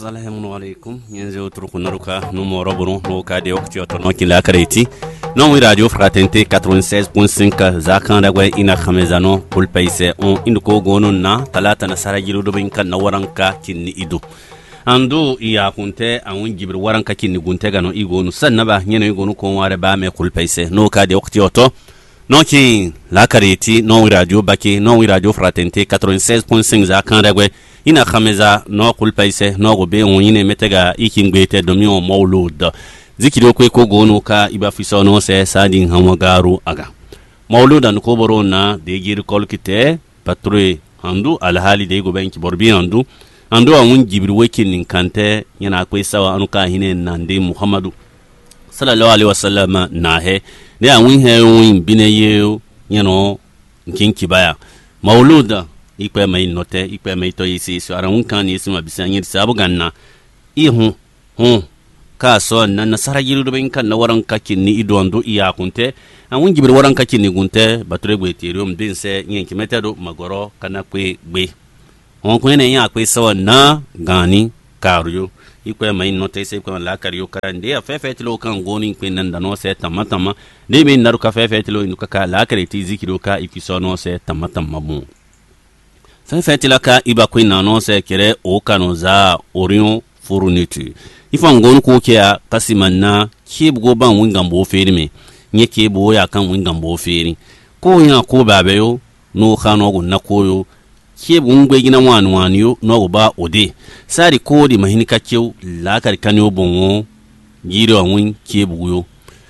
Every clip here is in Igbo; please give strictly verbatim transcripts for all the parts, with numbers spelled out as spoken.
Assalamu alaikum. Yanzu turku naruka numo robunu no kade wakti oto no kin la kareti. Non wi radio fraternité quatre-vingt-seize point cinq zakan da gwai ina khamezano kul paise on induko gonon na talata na sarajiru do bin kan na waranka kinni ido. Andu iya kunte awun jibir waranka kinni gunte gano igonu sannaba nyene igonu ko ware ba me kul paise no kade wakti oto no kin la kareti non wi radio baki non wi radio fraternité quatre-vingt-seize point cinq zakan da gwai ina khameza no kul paise no go be on yine metega ikingwete domi on maulud zikiro kwe ko gono ka iba fiso no se sadin hamagaru aga maulud an ko boro na de gir kolkite patre handu alhali de go benki borbi handu andu awun jibir wekin nin kante yana kwe sawa anu ka hine nande muhammadu sallallahu alaihi wasallam na he de awun he win bineyo yano nkinki baya maulud ikwe mai note ikwe mai to yisi so ara unkan yisi mabisanya sabu ganna ihu hu ka so na nasara yiru do ben kan na waran kakin ni idondo iya kunte an won gibir waran kakin ni gunte bature gwe terium din se yin kimeta do magoro kana kwe gbe hon ko ne ya kwe so na gani karuyo ikwe mai note se ko la kariyo karande afefe tilo kan goni kwe nan da no se tamatama de be naru ka fefe tilo induka ka la kareti zikiro ka ifiso no se tamatama bu Fin fetilaka iba kwe nano se kere o kano za orion furunitu. Ifa ngon ko kea kasimana kibu ban wingambo feri me. Nye kibu ya kan wingambo feri. Ko ya ko babeyo no kano go nakoyo. Kibu ngwe gina wanu wanu no go ba ode. Sari ko di mahini kakew la kar kanyo bongo giro win kibu yo.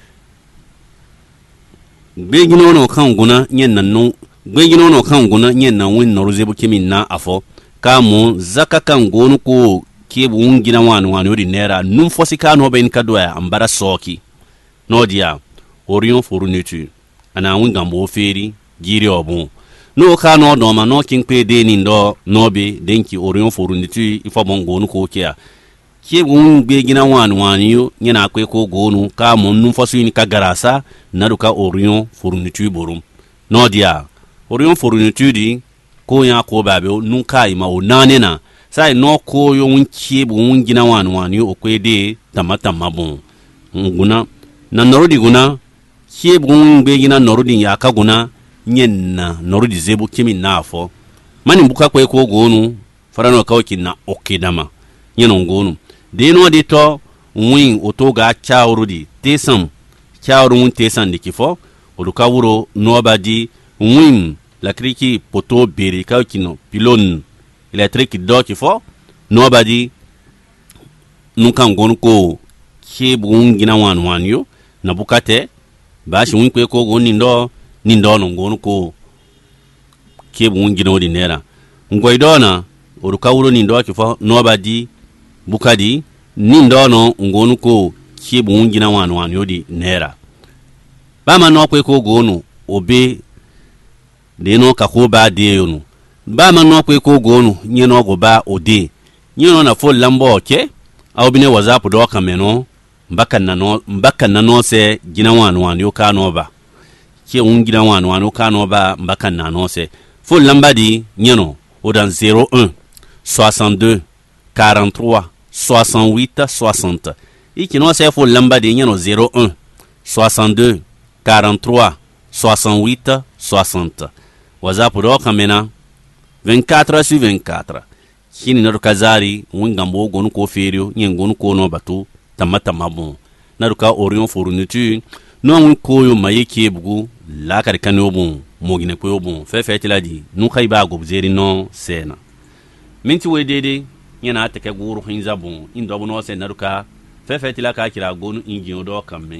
Gbe gina no kan guna nyen nanno Gwegino no kan guna nyen na win noruzebu kimin na afo kamu zaka kan gonu ko kebu ngina wanu wanu di nera num fosi ka no ben kadwa ambara soki no dia orion furunitu ana win gambo feri giri obu no ka no do ma no kin pe de ni ndo no be denki orion furunitu ifo bon gonu ko kia kebu ngegina wanu wanu nyena kwe ko gonu kamu num fosi ni kagarasa naruka orion furunitu borum no dia Orion forunitude ko ya ko babe nunka ima o nanena sai no ko yo unchi bu ungina wanu wani o kwede tamata mabun nguna na norodi guna kie bu ngbe gina norodi ya ka guna nyenna norodi zebu kimi nafo mani mbuka kwe ko gonu farano ka okina okidama nyeno ngonu de no de to win otoga chaurudi tesam chauru un tesan dikifo oluka wuro no badi win la kriki poto beri ka kino pilon electric do kifo nobody nunka ngon ko kebu ngina wan wan yo na bukate ba shi win kwe ko goni ndo ni ndo no ngon ko kebu ngina odi nera ngoidona oruka wuro ni ndo kifo nobody bukadi ni ndo no ngon ko kebu ngina wan wan yo di nera ba ma no kwe ko gonu obe de no ka ko ba de yonu ba ma no kwe ko gonu nye no go ba ode nye no na fo lambo ke aw bine whatsapp do ka meno mbaka na no mbaka na no se gina wan wan yo ka no ba ke un gina wan wan yo ka no ba mbaka na no se fo lamba di nye no odan zéro un soixante-deux quarante-trois soixante-huit soixante iki no se fo lamba di nye no zéro un soixante-deux quarante-trois soixante-huit soixante WhatsApp do kamena vingt-quatre sur vingt-quatre kini na kazari wingambo gonu ko ferio nyengonu ko no batu tamata mabon na ruka orion forunitu no win koyo mayeke bugu la kar kanobun mogine ko yobun fe fe tiladi nu kai ba go zeri no sena minti we dede nyana take guru hinza bon indo no se na ruka fe fe tilaka kira gonu injin do kamme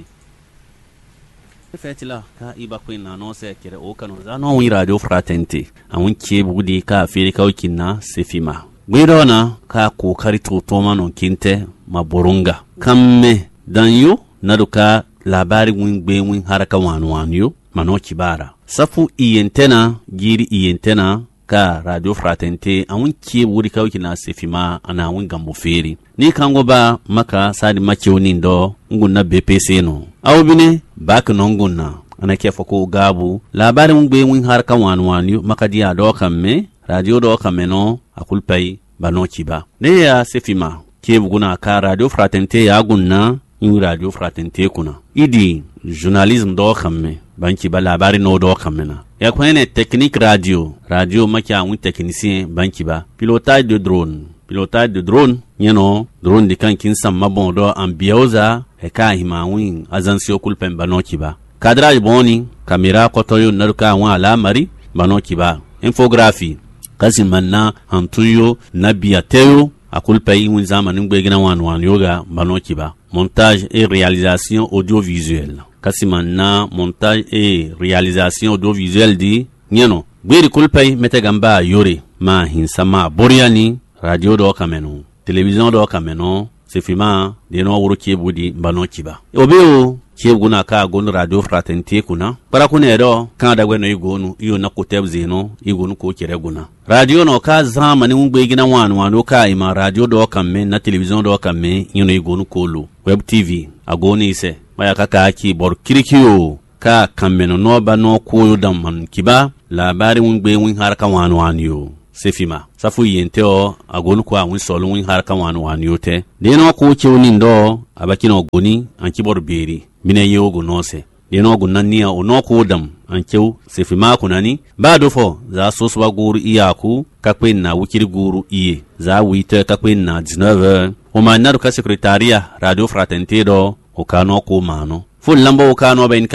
fetila ka iba kwen na no se kere o kanu za no wi radio fraternité awun ke budi ka feri ka kinna sefima gwirona ka kokari to to mano kinte maburunga kamme dan yo naduka labari win gbe win haraka wanu wanu mano kibara safu iyentena giri iyentena ka radio fraternité awun ke budi ka kinna sefima ana win gambo feri ni kango ba maka sadi machioni ndo ngunna B P C no awbine bak nongunna ana kefa ko gabu labarin ngbe win har kan wan wan maka dia do kamme radio do kamme no akul pay bano kiba ne ya sefima kebu guna ka radio fraternité ya gunna in radio fraternité kuna idi journalisme do kamme banki ba labari no do kamena ya kwene technique radio radio makia un technicien banki ba pilotage de drone pilotage de drone yeno drone de kan kin samma bon do ambioza e ka hima win azansio kulpen banoki ba cadrage boni camera kotoyo naruka wa alamari banoki ba infographie kasin manna antuyo nabiateyo akulpay win zamanin gbegina wan wan yoga banoki ba montage et réalisation audiovisuelle kasimana montage et réalisation audiovisuelle di nyeno gberi kulpay metegamba yore ma hinsama boriani radio do kameno télévision do kameno sefima de no wuro kebudi banoki ba obeo kebuna ka gon radio fraternité kuna para kuna do kan da gweno igonu iyo na koteb zeno igonu ko kireguna radio no ka zamani ngbe gina wan wan ka ima radio do kamme na television do kamme iyo igonu ko lo web tv agoni ise maya ka ka ki bor kirikio ka kamme no no ba no ko dam man kiba labari ngbe win haraka wan wan yo sefima safu yenteo agonu ko awin solo win haraka wan wan yote de no ko kiwni ndo abakino goni an kibor beri mine yogo nose deno gunanniya onoko dam ankew sefima kunani ba dofo za soswa guru iyaku kakwen na wikiri guru iye za wite kakwen na dix-neuf heures o manaro ka secrétariat radio fraternité do o kano ko mano ful lambo o kano ben